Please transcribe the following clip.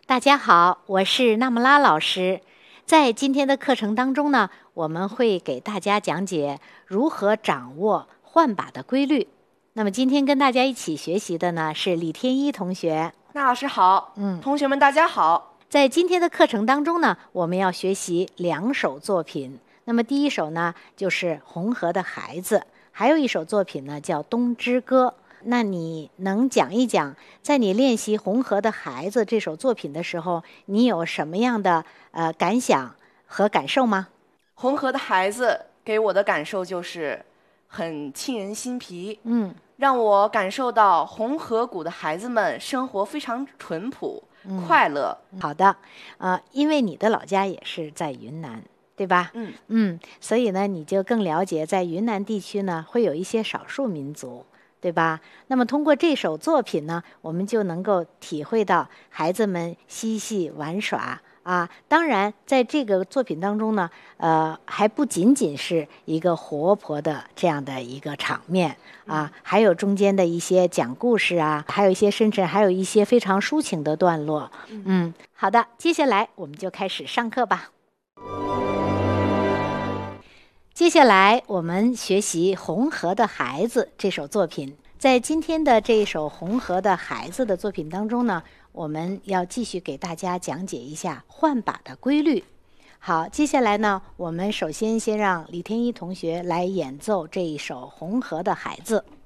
大家好，我是纳木拉老师。在今天的课程当中呢，我们会给大家讲解如何掌握换把的规律。那么今天跟大家一起学习的呢是李天一同学。 那老师好，同学们大家好。 在今天的课程当中呢，我们要学习2首作品。那么第一首呢就是《红河的孩子》，还有一首作品呢叫《冬之歌》。那你能讲一讲，在你练习《红河的孩子》这首作品的时候，你有什么样的感想和感受吗？ 红河的孩子给我的感受就是很沁人心脾，让我感受到红河谷的孩子们生活非常淳朴、快乐。 好的，因为你的老家也是在云南，对吧？所以呢，你就更了解在云南地区呢会有一些少数民族。对吧？那么通过这首作品呢，我们就能够体会到孩子们嬉戏玩耍啊。当然，在这个作品当中呢，还不仅仅是一个活泼的这样的一个场面啊，还有中间的一些讲故事啊，还有一些甚至还有一些非常抒情的段落。好的，接下来我们就开始上课吧。接下来我们学习《红河的孩子》这首作品。在今天的这一首《红河的孩子》的作品当中呢，我们要继续给大家讲解一下换把的规律。好，接下来呢，我们首先让李天一同学来演奏这一首《红河的孩子》。